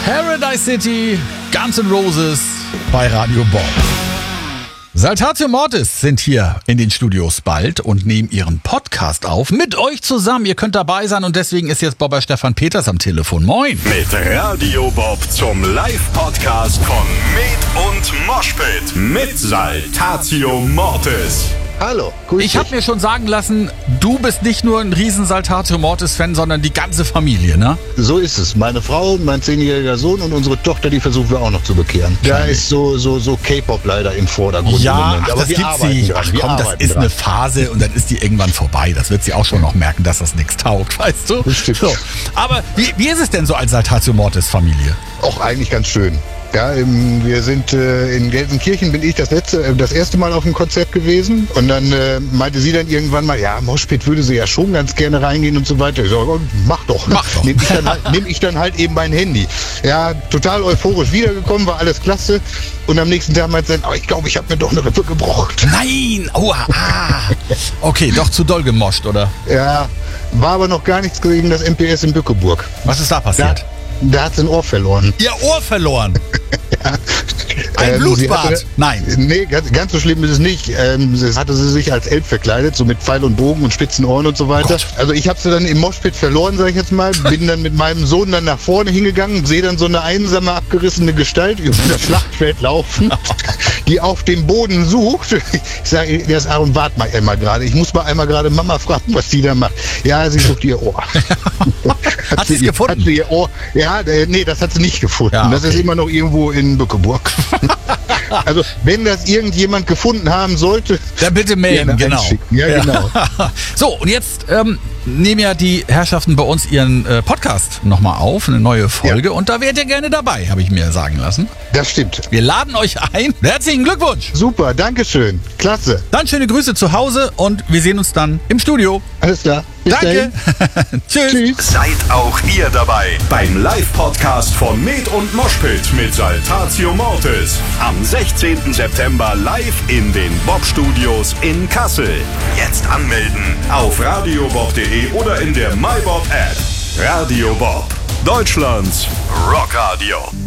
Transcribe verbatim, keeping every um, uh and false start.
Paradise City, Guns N' Roses bei Radio Bob. Saltatio Mortis sind hier in den Studios bald und nehmen ihren Podcast auf mit euch zusammen. Ihr könnt dabei sein und deswegen ist jetzt Bobber Stefan Peters am Telefon. Moin. Mit Radio Bob zum Live-Podcast von Med und Moshpit mit Saltatio Mortis. Hallo, grüß Ich habe mir schon sagen lassen, du bist nicht nur ein riesen Saltatio Mortis-Fan, sondern die ganze Familie, ne? So ist es. Meine Frau, mein zehnjähriger Sohn und unsere Tochter, die versuchen wir auch noch zu bekehren. Da ist so so so K-Pop leider im Vordergrund. Ja, im Moment. ach, Aber das wir gibt arbeiten sie. dran. Ach Wir komm, das arbeiten ist dran. eine Phase und dann ist die irgendwann vorbei. Das wird sie auch schon noch merken, dass das nichts taugt, weißt du? Das stimmt. So. Aber wie, wie ist es denn so als Saltatio Mortis-Familie? Auch eigentlich ganz schön. Ja, im, wir sind äh, in Gelsenkirchen, bin ich das letzte, äh, das erste Mal auf dem Konzert gewesen und dann äh, meinte sie dann irgendwann mal, ja, Moshpit würde sie ja schon ganz gerne reingehen und so weiter. Ich so, mach doch. Mach doch. Nehme ich, dann halt- nehm ich dann halt eben mein Handy. Ja, total euphorisch wiedergekommen, war alles klasse und am nächsten Tag meinte sie dann, oh, ich glaube, ich habe mir doch eine Rippe gebrochen. Nein! Aua! Ah. Okay, doch zu doll gemoscht, oder? Ja, war aber noch gar nichts gegen das M P S in Bückeburg. Was ist da Da, passiert? da hat sie ein Ohr verloren. Ihr Ohr verloren. Ein Ähm, Blutbad. sie hatte- Nein. Nee, ganz, ganz so schlimm ist es nicht. Ähm, das hatte sie sich als Elb verkleidet, so mit Pfeil und Bogen und spitzen Ohren und so weiter. Gott. Also ich habe sie dann im Moshpit verloren, sage ich jetzt mal. Bin dann mit meinem Sohn dann nach vorne hingegangen, sehe dann so eine einsame, abgerissene Gestalt über das Schlachtfeld laufen, die auf dem Boden sucht. Ich sage, der ist Aaron, wart mal einmal gerade. Ich muss mal einmal gerade Mama fragen, was die da macht. Ja, sie sucht ihr Ohr. Hat sie es ihr- gefunden? Hat sie ihr Ohr? Ja, äh, nee, das hat sie nicht gefunden. Ja, Das ist okay. immer noch irgendwo in Bückeburg. Also, wenn das irgendjemand gefunden haben sollte, Dann bitte melden, gerne genau. einschicken. Ja, genau. So, und jetzt ähm, nehmen ja die Herrschaften bei uns ihren äh, Podcast nochmal auf, eine neue Folge. Ja. Und da wärt ihr gerne dabei, habe ich mir sagen lassen. Das stimmt. Wir laden euch ein. Herzlichen Glückwunsch. Super, Dankeschön. Klasse. Dann schöne Grüße zu Hause und wir sehen uns dann im Studio. Alles klar. Bis Danke. dahin. Tschüss. Tschüss. Seid auch ihr dabei beim Live-Podcast von Med und Moshpit mit Saltatio Mortis. Am sechzehnten September live in den Bob-Studios in Kassel. Jetzt anmelden auf radiobob punkt de oder in der MyBob-App. Radio Bob, Deutschlands Rockradio.